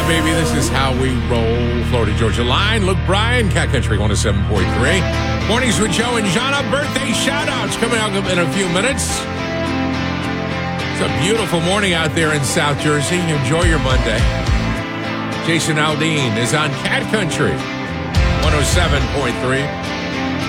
baby. This is how we roll. Florida Georgia Line. Luke Bryan, Cat Country 107.3. Mornings with Joe and Jana. Birthday shout-outs coming out in a few minutes. It's a beautiful morning out there in South Jersey. Enjoy your Monday. Jason Aldean is on Cat Country 107.3.